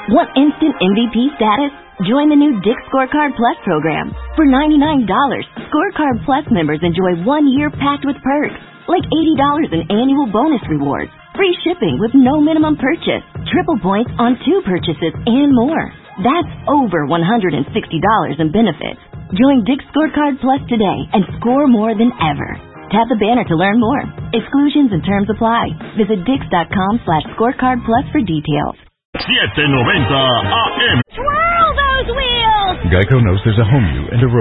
Want instant MVP status? Join the new Dick's Scorecard Plus program. For $99, Scorecard Plus members enjoy 1 year packed with perks, like $80 in annual bonus rewards, free shipping with no minimum purchase, triple points on 2 purchases, and more. That's over $160 in benefits. Join Dick's Scorecard Plus today and score more than ever. Tap the banner to learn more. Exclusions and terms apply. Visit Dix.com/scorecard plus for details. 790 AM. Twirl those wheels! Geico knows there's a home you and a